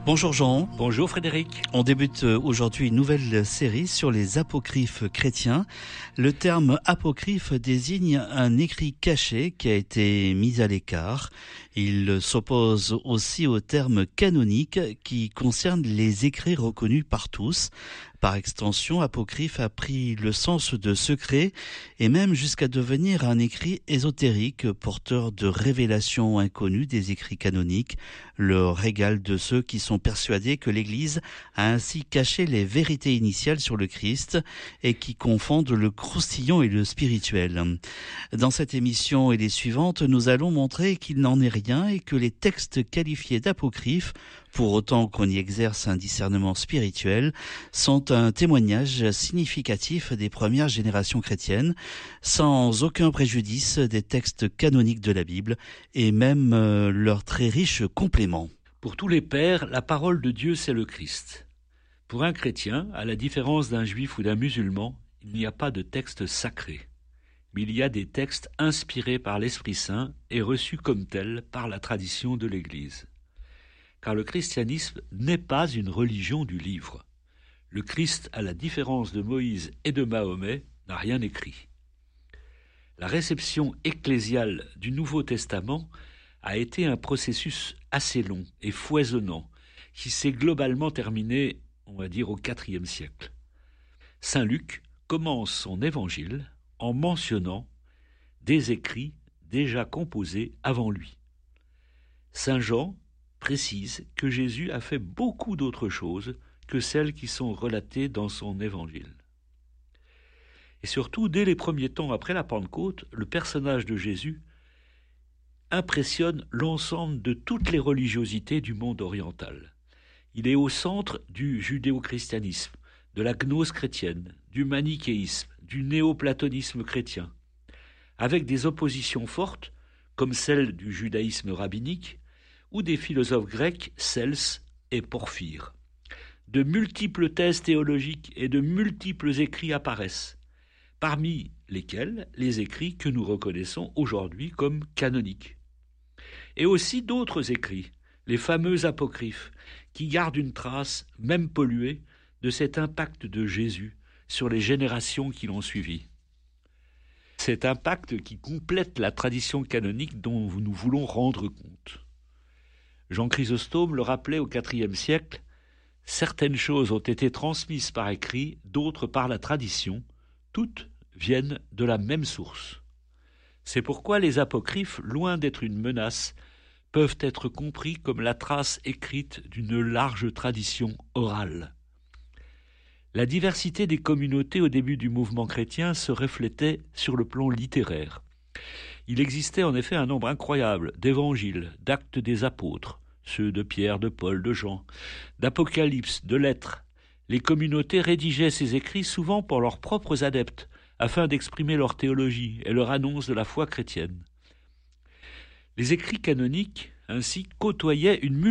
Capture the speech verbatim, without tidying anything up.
Bonjour Jean. Bonjour Frédéric. On débute aujourd'hui une nouvelle série sur les apocryphes chrétiens. Le terme apocryphe désigne un écrit caché qui a été mis à l'écart. Il s'oppose aussi au terme canonique qui concerne les écrits reconnus par tous. Par extension, apocryphe a pris le sens de secret et même jusqu'à devenir un écrit ésotérique porteur de révélations inconnues des écrits canoniques, le régal de ceux qui sont persuadés que l'Église a ainsi caché les vérités initiales sur le Christ et qui confondent le croustillant et le spirituel. Dans cette émission et les suivantes, nous allons montrer qu'il n'en est rien et que les textes qualifiés d'apocryphes, pour autant qu'on y exerce un discernement spirituel, sont un témoignage significatif des premières générations chrétiennes, sans aucun préjudice des textes canoniques de la Bible et même euh, leurs très riches compléments. Pour tous les pères, la parole de Dieu, c'est le Christ. Pour un chrétien, à la différence d'un juif ou d'un musulman, il n'y a pas de texte sacré, mais il y a des textes inspirés par l'Esprit Saint et reçus comme tels par la tradition de l'Église. Car le christianisme n'est pas une religion du livre. Le Christ, à la différence de Moïse et de Mahomet, n'a rien écrit. La réception ecclésiale du Nouveau Testament a été un processus assez long et foisonnant qui s'est globalement terminé, on va dire, au quatrième siècle. Saint Luc commence son évangile en mentionnant des écrits déjà composés avant lui. Saint Jean précise que Jésus a fait beaucoup d'autres choses que celles qui sont relatées dans son évangile. Et surtout, dès les premiers temps après la Pentecôte, le personnage de Jésus impressionne l'ensemble de toutes les religiosités du monde oriental. Il est au centre du judéo-christianisme, de la gnose chrétienne, du manichéisme, du néoplatonisme chrétien, avec des oppositions fortes comme celle du judaïsme rabbinique ou des philosophes grecs Cels et Porphyre. De multiples thèses théologiques et de multiples écrits apparaissent, parmi lesquels les écrits que nous reconnaissons aujourd'hui comme canoniques. Et aussi d'autres écrits, les fameux apocryphes, qui gardent une trace, même polluée, de cet impact de Jésus sur les générations qui l'ont suivi. Cet impact qui complète la tradition canonique dont nous voulons rendre compte. Jean Chrysostome le rappelait au quatrième siècle, « Certaines choses ont été transmises par écrit, d'autres par la tradition, toutes viennent de la même source. » C'est pourquoi les apocryphes, loin d'être une menace, peuvent être compris comme la trace écrite d'une large tradition orale. La diversité des communautés au début du mouvement chrétien se reflétait sur le plan littéraire. Il existait en effet un nombre incroyable d'évangiles, d'actes des apôtres, ceux de Pierre, de Paul, de Jean, d'apocalypses, de lettres. Les communautés rédigeaient ces écrits souvent pour leurs propres adeptes, afin d'exprimer leur théologie et leur annonce de la foi chrétienne. Les écrits canoniques, ainsi, côtoyaient une multitude